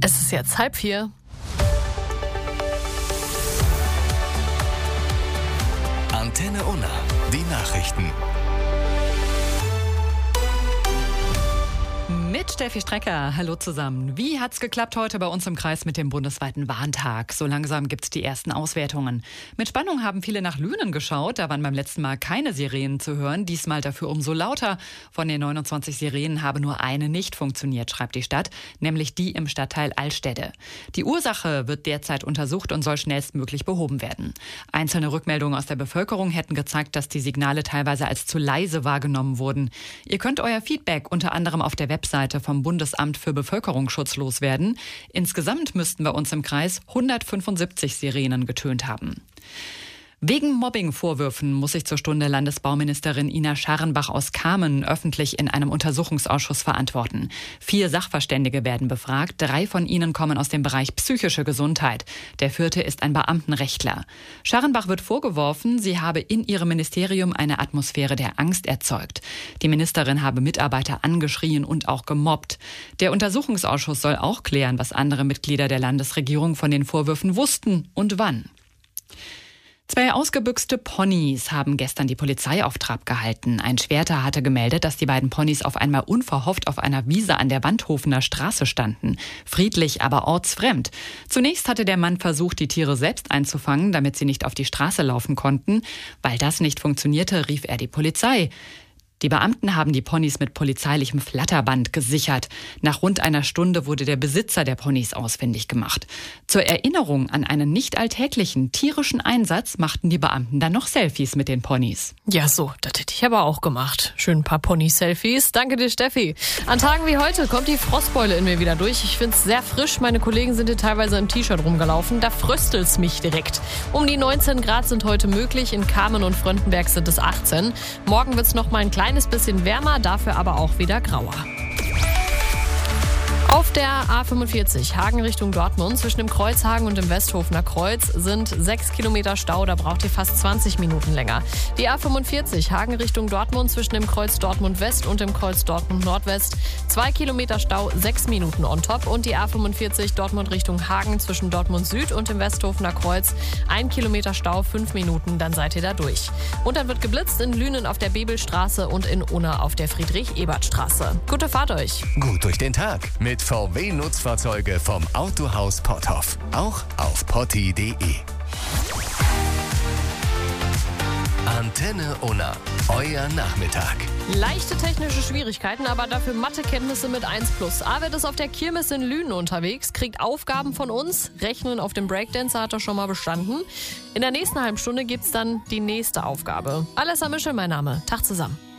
Es ist jetzt 3:30. Antenne Unna, die Nachrichten. Mit Steffi Strecker. Hallo zusammen. Wie hat's geklappt heute bei uns im Kreis mit dem bundesweiten Warntag? So langsam gibt's die ersten Auswertungen. Mit Spannung haben viele nach Lünen geschaut. Da waren beim letzten Mal keine Sirenen zu hören. Diesmal dafür umso lauter. Von den 29 Sirenen habe nur eine nicht funktioniert, schreibt die Stadt, nämlich die im Stadtteil Altstede. Die Ursache wird derzeit untersucht und soll schnellstmöglich behoben werden. Einzelne Rückmeldungen aus der Bevölkerung hätten gezeigt, dass die Signale teilweise als zu leise wahrgenommen wurden. Ihr könnt euer Feedback unter anderem auf der Webseite vom Bundesamt für Bevölkerungsschutz loswerden. Insgesamt müssten bei uns im Kreis 175 Sirenen getönt haben. Wegen Mobbing-Vorwürfen muss sich zur Stunde Landesbauministerin Ina Scharrenbach aus Kamen öffentlich in einem Untersuchungsausschuss verantworten. 4 Sachverständige werden befragt. 3 von ihnen kommen aus dem Bereich psychische Gesundheit. Der 4. ist ein Beamtenrechtler. Scharrenbach wird vorgeworfen, sie habe in ihrem Ministerium eine Atmosphäre der Angst erzeugt. Die Ministerin habe Mitarbeiter angeschrien und auch gemobbt. Der Untersuchungsausschuss soll auch klären, was andere Mitglieder der Landesregierung von den Vorwürfen wussten und wann. 2 ausgebüxte Ponys haben gestern die Polizei auf Trab gehalten. Ein Schwerter hatte gemeldet, dass die beiden Ponys auf einmal unverhofft auf einer Wiese an der Wandhofener Straße standen. Friedlich, aber ortsfremd. Zunächst hatte der Mann versucht, die Tiere selbst einzufangen, damit sie nicht auf die Straße laufen konnten. Weil das nicht funktionierte, rief er die Polizei. Die Beamten haben die Ponys mit polizeilichem Flatterband gesichert. Nach rund einer Stunde wurde der Besitzer der Ponys ausfindig gemacht. Zur Erinnerung an einen nicht alltäglichen tierischen Einsatz machten die Beamten dann noch Selfies mit den Ponys. Ja, so, das hätte ich aber auch gemacht. Schön ein paar Pony-Selfies. Danke dir, Steffi. An Tagen wie heute kommt die Frostbeule in mir wieder durch. Ich finde es sehr frisch. Meine Kollegen sind hier teilweise im T-Shirt rumgelaufen. Da fröstelt's mich direkt. Um die 19 Grad sind heute möglich. In Kamen und Fröndenberg sind es 18. Morgen wird's noch mal ein kleines bisschen wärmer, dafür aber auch wieder grauer. Auf der A45 Hagen Richtung Dortmund zwischen dem Kreuzhagen und dem Westhofener Kreuz sind 6 Kilometer Stau, da braucht ihr fast 20 Minuten länger. Die A45 Hagen Richtung Dortmund zwischen dem Kreuz Dortmund West und dem Kreuz Dortmund Nordwest 2 Kilometer Stau, 6 Minuten on top. Und die A45 Dortmund Richtung Hagen zwischen Dortmund Süd und dem Westhofener Kreuz 1 Kilometer Stau, 5 Minuten, dann seid ihr da durch. Und dann wird geblitzt in Lünen auf der Bebelstraße und in Unna auf der Friedrich-Ebert-Straße. Gute Fahrt euch! Gut durch den Tag mit VW-Nutzfahrzeuge vom Autohaus Potthoff. Auch auf potti.de. Antenne Unna, euer Nachmittag. Leichte technische Schwierigkeiten, aber dafür Mathekenntnisse mit 1+. Arvid ist auf der Kirmes in Lünen unterwegs, kriegt Aufgaben von uns. Rechnen auf dem Breakdancer hat er schon mal bestanden. In der nächsten halben Stunde gibt's dann die nächste Aufgabe. Alessa Mischel, mein Name. Tag zusammen.